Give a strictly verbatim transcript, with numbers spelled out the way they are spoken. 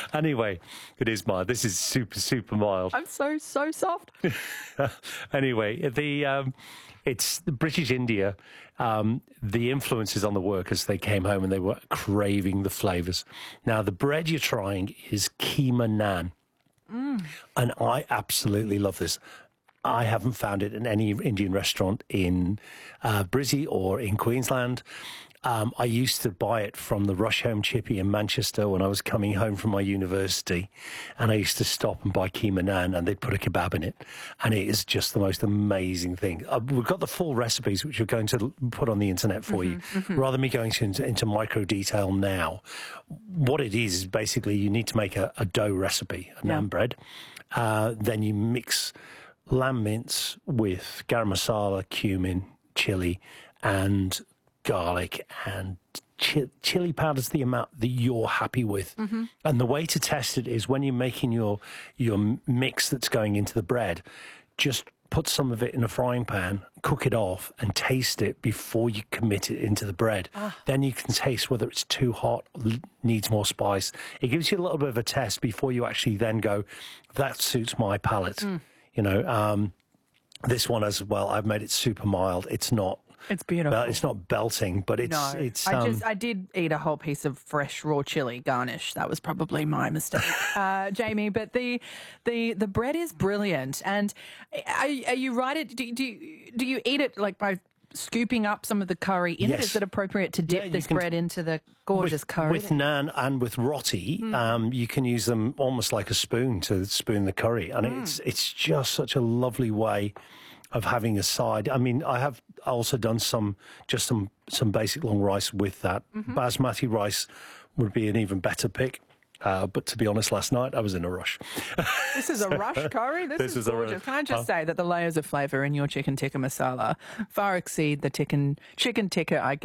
Anyway, it is mild. This is super, super mild. I'm so, so soft. Anyway, the um, it's the British India. Um, the influences on the workers, they came home and they were craving the flavours. Now, the bread you're trying is keema naan. Mm. And I absolutely love this. I haven't found it in any Indian restaurant in uh, Brizzy or in Queensland. Um, I used to buy it from the Rush Home Chippy in Manchester when I was coming home from my university, and I used to stop and buy keema naan, and they'd put a kebab in it, and it is just the most amazing thing. Uh, we've got the full recipes, which we're going to put on the internet for mm-hmm, you. Mm-hmm. Rather than me going into, into micro detail now, what it is is basically you need to make a, a dough recipe, a yeah. naan bread. Uh, then you mix lamb mince with garam masala, cumin, chili, and garlic and chi- chili powder's the amount that you're happy with. Mm-hmm. And the way to test it is when you're making your your mix that's going into the bread, just put some of it in a frying pan, cook it off, and taste it before you commit it into the bread. Ah. Then you can taste whether it's too hot, needs more spice. It gives you a little bit of a test before you actually then go, that suits my palate. Mm. You know, um, this one as well, I've made it super mild. It's not It's beautiful. Well, it's not belting, but it's no, it's. I um, just I did eat a whole piece of fresh raw chili garnish. That was probably my mistake, uh, Jamie. But the the the bread is brilliant. And are, are you right? It do, do you, do you eat it like by scooping up some of the curry in yes. it? Is it appropriate to dip yeah, this bread into the gorgeous with, curry? With naan and with roti, mm. um, you can use them almost like a spoon to spoon the curry, and mm. it's it's just such a lovely way of having a side. I mean, I have also done some, just some, some basic long rice with that. Mm-hmm. Basmati rice would be an even better pick. Uh, but to be honest, last night I was in a rush. This is a rush curry? This, this is, is gorgeous. A, Can I just uh, say that the layers of flavour in your chicken tikka masala far exceed the chicken, chicken tikka I get